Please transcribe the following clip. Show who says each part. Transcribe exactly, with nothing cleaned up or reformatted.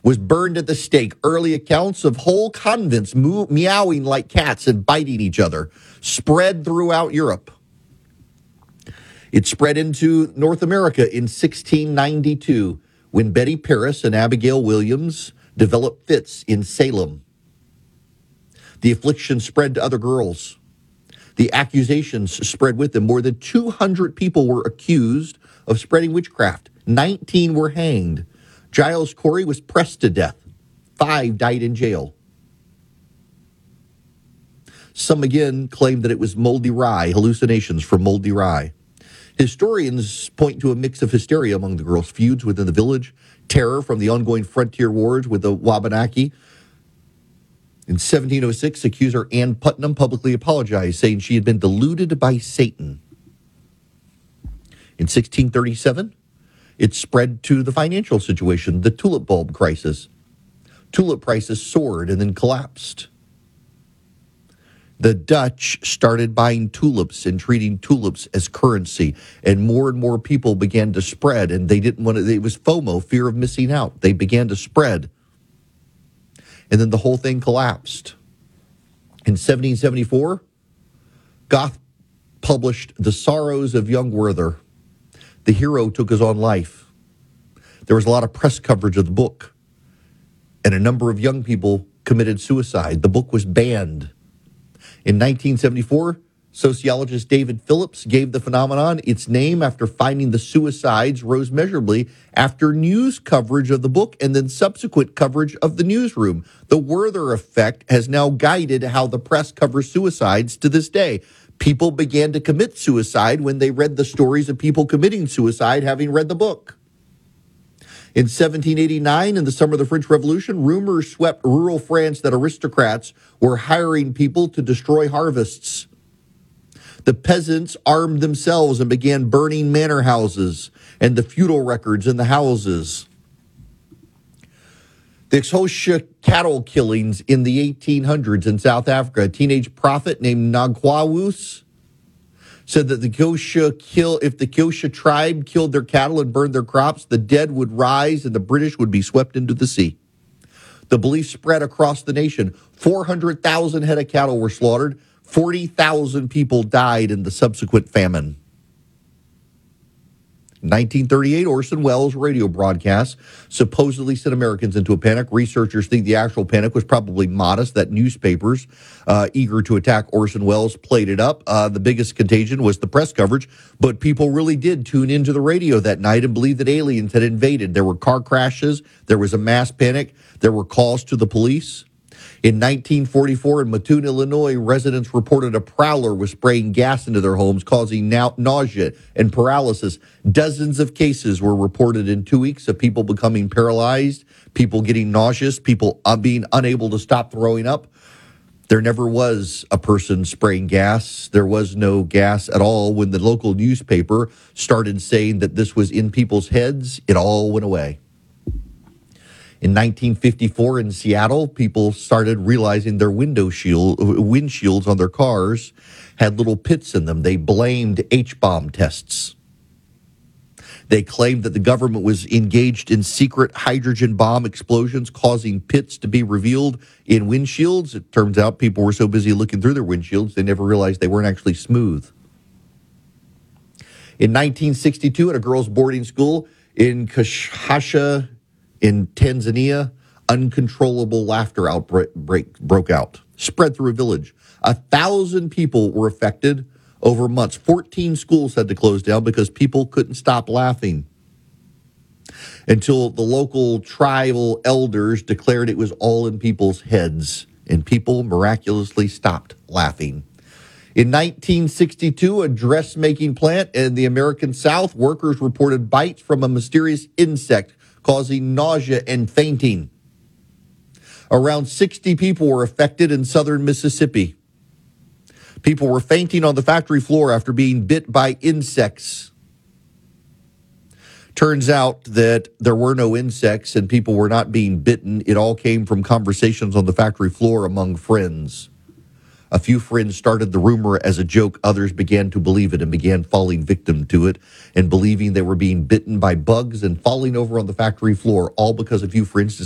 Speaker 1: was burned at the stake. Early accounts of whole convents moo- meowing like cats and biting each other spread throughout Europe. It spread into North America in sixteen ninety-two when Betty Paris and Abigail Williams developed fits in Salem. The affliction spread to other girls. The accusations spread with them. More than two hundred people were accused of spreading witchcraft. nineteen were hanged. Giles Corey was pressed to death. Five died in jail. Some again claimed that it was moldy rye, hallucinations from moldy rye. Historians point to a mix of hysteria among the girls, feuds within the village, terror from the ongoing frontier wars with the Wabanaki. In seventeen oh six, accuser Ann Putnam publicly apologized, saying she had been deluded by Satan. In sixteen thirty-seven, it spread to the financial situation, the tulip bulb crisis. Tulip prices soared and then collapsed. The Dutch started buying tulips and treating tulips as currency, and more and more people began to spread, and they didn't want to, it was FOMO, fear of missing out. They began to spread. And then the whole thing collapsed. In seventeen seventy-four, Goethe published The Sorrows of Young Werther. The hero took his own life. There was a lot of press coverage of the book, and a number of young people committed suicide. The book was banned. In nineteen seventy-four, sociologist David Phillips gave the phenomenon its name after finding the suicides rose measurably after news coverage of the book and then subsequent coverage of the newsroom. The Werther effect has now guided how the press covers suicides to this day. People began to commit suicide when they read the stories of people committing suicide having read the book. In seventeen eighty-nine, in the summer of the French Revolution, rumors swept rural France that aristocrats were hiring people to destroy harvests. The peasants armed themselves and began burning manor houses and the feudal records in the houses. The Xhosa cattle killings in the eighteen hundreds in South Africa. A teenage prophet named Nagwawus said that the Xhosa kill, if the Xhosa tribe killed their cattle and burned their crops, the dead would rise and the British would be swept into the sea. The belief spread across the nation. four hundred thousand head of cattle were slaughtered. forty thousand people died in the subsequent famine. nineteen thirty-eight, Orson Welles' radio broadcast supposedly sent Americans into a panic. Researchers think the actual panic was probably modest, that newspapers, uh, eager to attack Orson Welles, played it up. Uh, the biggest contagion was the press coverage, but people really did tune into the radio that night and believe that aliens had invaded. There were car crashes. There was a mass panic. There were calls to the police. In nineteen forty-four, in Mattoon, Illinois, residents reported a prowler was spraying gas into their homes, causing na- nausea and paralysis. Dozens of cases were reported in two weeks of people becoming paralyzed, people getting nauseous, people uh, being unable to stop throwing up. There never was a person spraying gas. There was no gas at all. When the local newspaper started saying that this was in people's heads, it all went away. In nineteen fifty-four in Seattle, people started realizing their window shield, windshields on their cars had little pits in them. They blamed H-bomb tests. They claimed that the government was engaged in secret hydrogen bomb explosions, causing pits to be revealed in windshields. It turns out people were so busy looking through their windshields, they never realized they weren't actually smooth. In nineteen sixty-two, at a girls' boarding school in Kashasha, in Tanzania, uncontrollable laughter outbreak break, broke out, spread through a village. A thousand people were affected over months. fourteen schools had to close down because people couldn't stop laughing until the local tribal elders declared it was all in people's heads, and people miraculously stopped laughing. In nineteen sixty-two, a dressmaking plant in the American South, workers reported bites from a mysterious insect causing nausea and fainting. Around sixty people were affected in southern Mississippi. People were fainting on the factory floor after being bit by insects. Turns out that there were no insects and people were not being bitten. It all came from conversations on the factory floor among friends. A few friends started the rumor as a joke. Others began to believe it and began falling victim to it and believing they were being bitten by bugs and falling over on the factory floor, all because a few friends